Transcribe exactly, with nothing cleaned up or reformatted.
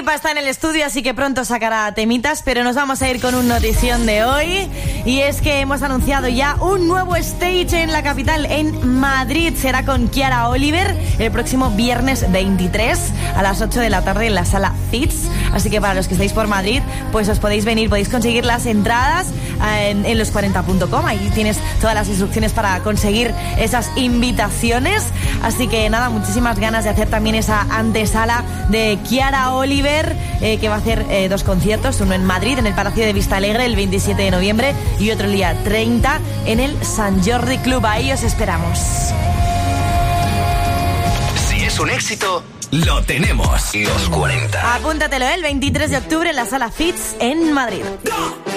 Dualipa está en el estudio, así que pronto sacará temitas, pero nos vamos a ir con un notición de hoy. Y es que hemos anunciado ya un nuevo stage en la capital, en Madrid. Será con Chiara Oliver el próximo viernes veintitrés a las ocho de la tarde en la sala Fitz. Así que para los que estáis por Madrid, pues os podéis venir, podéis conseguir las entradas en, en los cuarenta punto com. Ahí tienes todas las instrucciones para conseguir esas invitaciones. Así que nada, muchísimas ganas de hacer también esa antesala de Chiara Oliver, eh, que va a hacer eh, dos conciertos, uno en Madrid, en el Palacio de Vista Alegre, el veintisiete de noviembre, y otro el día treinta en el Sant Jordi Club. Ahí os esperamos. Si es un éxito, lo tenemos. Los cuarenta. Apúntatelo, ¿eh? El veintitrés de octubre en la sala Fitz en Madrid.